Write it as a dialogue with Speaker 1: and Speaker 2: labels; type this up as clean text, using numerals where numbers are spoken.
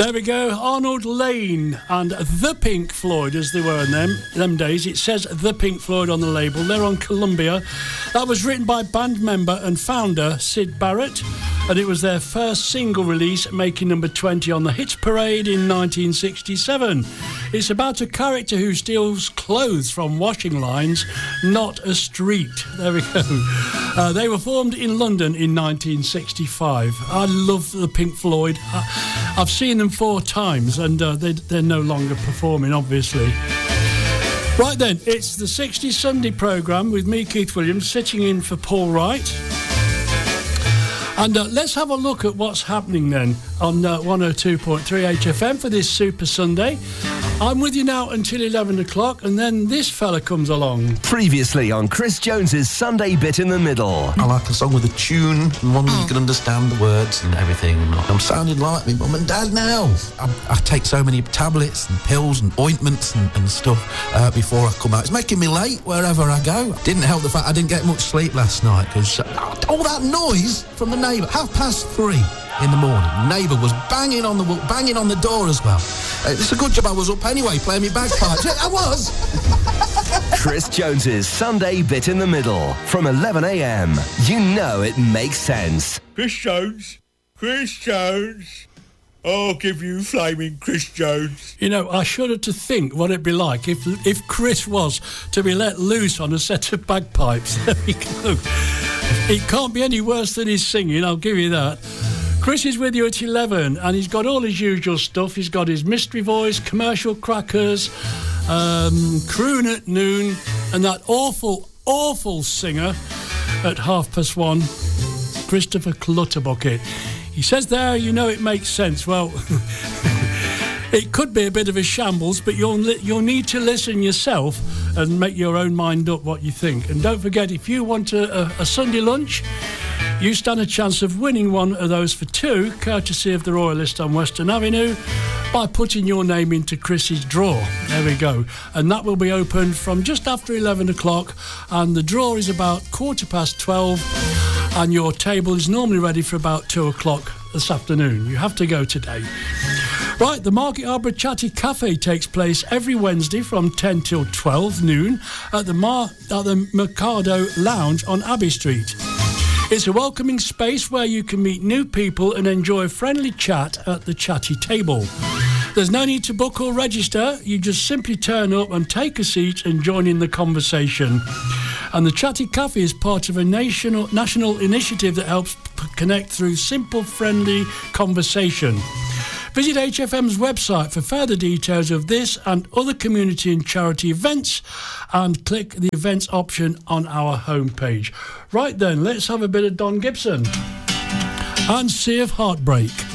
Speaker 1: There we go, Arnold Layne and The Pink Floyd, as they were in them days. It says The Pink Floyd on the label. They're on Columbia. That was written by band member and founder Syd Barrett, and it was their first single release, making number 20 on the Hits Parade in 1967. It's about a character who steals clothes from washing lines, not a street. There we go. They were formed in London in 1965. I love The Pink Floyd. I've seen them 4 times, and they're no longer performing, obviously. Right then, it's the 60 Sunday programme with me, Keith Williams, sitting in for Paul Wright. And let's have a look at what's happening then on 102.3 HFM for this Super Sunday. I'm with you now until 11 o'clock, and then this fella comes along.
Speaker 2: Previously on Chris Jones's Sunday Bit in the Middle.
Speaker 3: I like a song with a tune, and one you can understand the words and everything. I'm sounding like me mum and dad now. I take so many tablets and pills and ointments and stuff before I come out. It's making me late wherever I go. Didn't help the fact I didn't get much sleep last night, because all that noise from the neighbour, 3:30 in the morning. Neighbour was banging on the door as well. It's a good job I was up anyway, playing me bagpipes. I was.
Speaker 2: Chris Jones's Sunday Bit in the Middle from 11 a.m. You know it makes sense.
Speaker 4: Chris Jones. I'll give you flaming Chris Jones.
Speaker 1: You know, I shudder to think what it'd be like if Chris was to be let loose on a set of bagpipes. There we go. It can't be any worse than his singing, I'll give you that. Chris is with you at 11, and he's got all his usual stuff. He's got his mystery voice, commercial crackers, croon at noon, and that awful singer at 1:30, Christopher Clutterbucket. He says there, you know it makes sense. Well, it could be a bit of a shambles, but you'll need to listen yourself and make your own mind up what you think. And don't forget, if you want a Sunday lunch, you stand a chance of winning one of those for 2, courtesy of the Royalist on Western Avenue, by putting your name into Chris's draw. There we go. And that will be opened from just after 11 o'clock, and the draw is about 12:15, and your table is normally ready for about 2 o'clock this afternoon. You have to go today. Right, the Market Harbour Chatty Cafe takes place every Wednesday from 10 till 12 noon at the Mercado Lounge on Abbey Street. It's a welcoming space where you can meet new people and enjoy a friendly chat at the chatty table. There's no need to book or register. You just simply turn up and take a seat and join in the conversation. And the Chatty Cafe is part of a national initiative that helps connect through simple, friendly conversation. Visit HFM's website for further details of this and other community and charity events, and click the events option on our homepage. Right then, let's have a bit of Don Gibson and Sea of Heartbreak.